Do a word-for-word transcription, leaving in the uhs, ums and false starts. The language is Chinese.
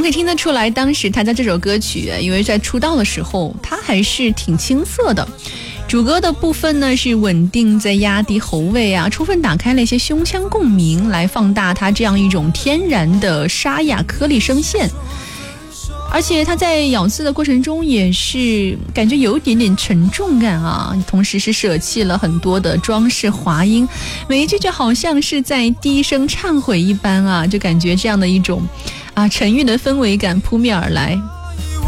可以听得出来，当时他在这首歌曲，因为在出道的时候他还是挺青涩的，主歌的部分呢是稳定在压低喉位啊，充分打开了一些胸腔共鸣，来放大他这样一种天然的沙哑颗粒声线。而且他在咬字的过程中也是感觉有一点点沉重感啊，同时是舍弃了很多的装饰滑音，每一句就好像是在低声忏悔一般啊，就感觉这样的一种啊沉郁的氛围感扑面而来。